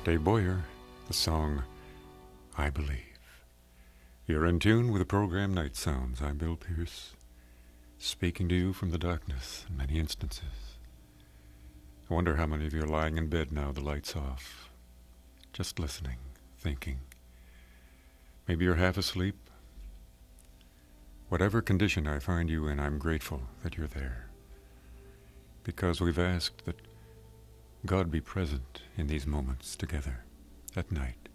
Dave Boyer, the song I Believe. You're in tune with the program Night Sounds. I'm Bill Pierce, speaking to you from the darkness in many instances. I wonder how many of you are lying in bed now, the lights off, just listening, thinking. Maybe you're half asleep. Whatever condition I find you in, I'm grateful that you're there, because we've asked that God be present in these moments together at night.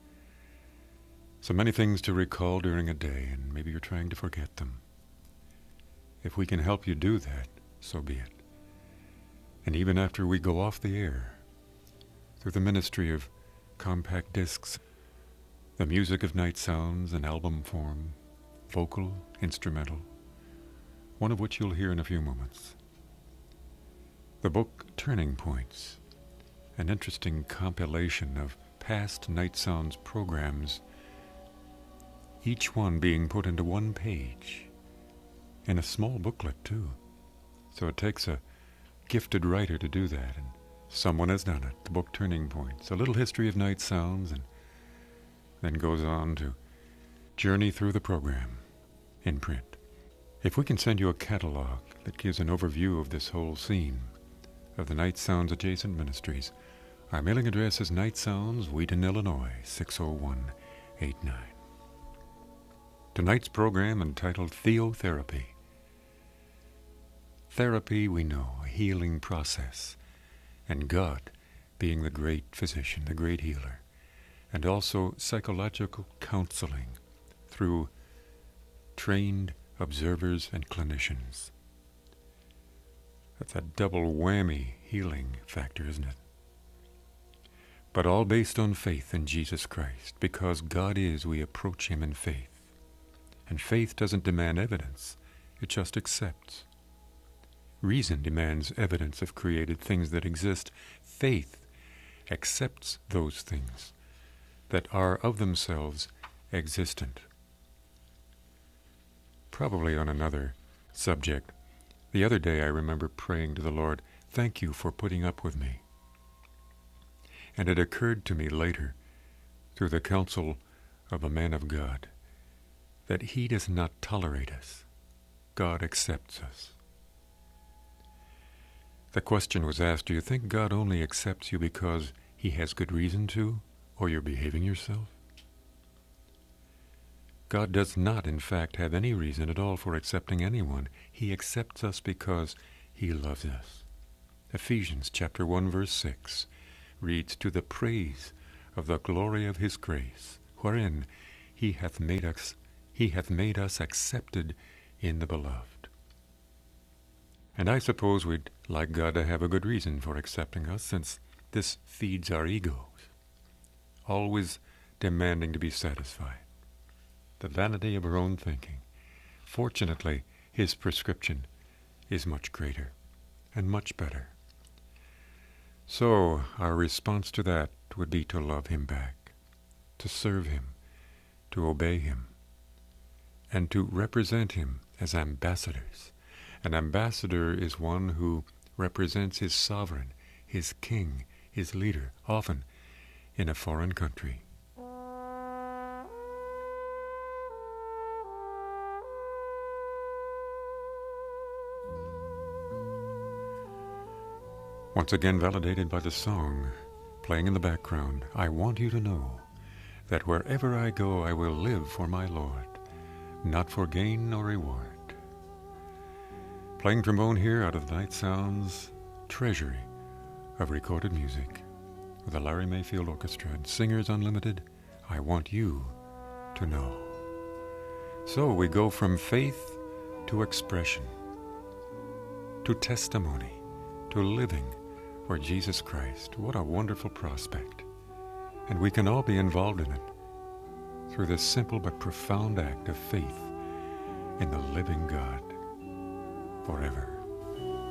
So many things to recall during a day, and maybe you're trying to forget them. If we can help you do that, so be it. And even after we go off the air, through the ministry of compact discs, the music of Night Sounds in album form, vocal, instrumental, one of which you'll hear in a few moments. The book Turning Points, an interesting compilation of past Night Sounds programs, each one being put into one page, in a small booklet too. So it takes a gifted writer to do that, and someone has done it. The book Turning Points, a little history of Night Sounds, and then goes on to journey through the program in print. If we can send you a catalog that gives an overview of this whole scene of the Night Sounds adjacent ministries, our mailing address is Night Sounds, Wheaton, Illinois, 60189. Tonight's program entitled Theotherapy. Therapy, we know, a healing process, and God being the great physician, the great healer, and also psychological counseling through trained observers and clinicians. That's a double whammy healing factor, isn't it? But all based on faith in Jesus Christ. Because God is, we approach him in faith. And faith doesn't demand evidence, it just accepts. Reason demands evidence of created things that exist. Faith accepts those things that are of themselves existent. Probably on another subject, the other day I remember praying to the Lord, thank you for putting up with me. And it occurred to me later, through the counsel of a man of God, that he does not tolerate us. God accepts us. The question was asked, do you think God only accepts you because he has good reason to, or you're behaving yourself? God does not, in fact, have any reason at all for accepting anyone. He accepts us because he loves us. Ephesians chapter 1, verse 6 reads, to the praise of the glory of his grace, wherein he hath made us accepted in the beloved. And I suppose we'd like God to have a good reason for accepting us, since this feeds our egos, always demanding to be satisfied. The vanity of our own thinking. Fortunately, his prescription is much greater and much better. So our response to that would be to love him back, to serve him, to obey him, and to represent him as ambassadors. An ambassador is one who represents his sovereign, his king, his leader, often in a foreign country. Once again validated by the song playing in the background, I want you to know that wherever I go I will live for my Lord, not for gain nor reward. Playing trombone here out of the Night Sounds treasury of recorded music with the Larry Mayfield Orchestra and Singers Unlimited, I want you to know. So we go from faith to expression, to testimony, to living for Jesus Christ. What a wonderful prospect. And we can all be involved in it through this simple but profound act of faith in the living God forever.